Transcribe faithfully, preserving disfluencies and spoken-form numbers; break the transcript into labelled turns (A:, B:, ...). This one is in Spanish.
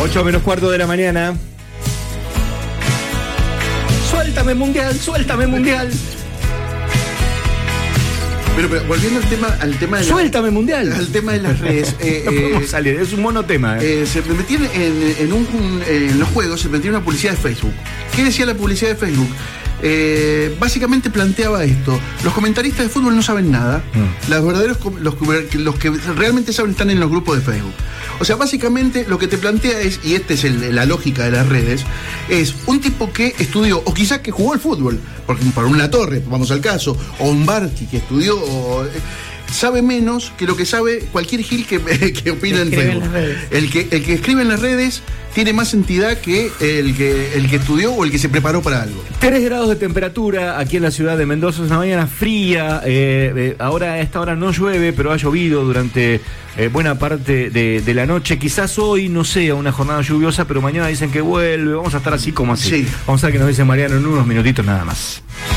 A: ocho menos cuarto de la mañana. Suéltame mundial, suéltame mundial.
B: Pero, pero volviendo al tema, al tema de
A: Suéltame
B: la,
A: mundial.
B: Al tema de las redes. Eh,
A: no podemos
B: eh,
A: salir, es un monotema. Eh.
B: Eh, se metían en, en, un, en los juegos, se metía una publicidad de Facebook. ¿Qué decía la publicidad de Facebook? Eh, básicamente planteaba esto: los comentaristas de fútbol no saben nada, mm. los verdaderos los, los que realmente saben están en los grupos de Facebook. O sea, básicamente lo que te plantea es, y esta es el, la lógica de las redes, es un tipo que estudió, o quizás que jugó al fútbol, porque para una Torre, vamos al caso, o un Barchi que estudió, o, sabe menos que lo que sabe cualquier gil que, que opina en Facebook. En el que, el que escribe en las redes tiene más entidad que el que el que estudió o el que se preparó para algo.
A: Tres grados de temperatura aquí en la ciudad de Mendoza, es una mañana fría. Eh, eh, ahora a esta hora no llueve, pero ha llovido durante eh, buena parte de, de la noche. Quizás hoy no sea una jornada lluviosa, pero mañana dicen que vuelve. Vamos a estar así como así.
B: Sí.
A: Vamos a ver qué nos dice Mariano en unos minutitos nada más.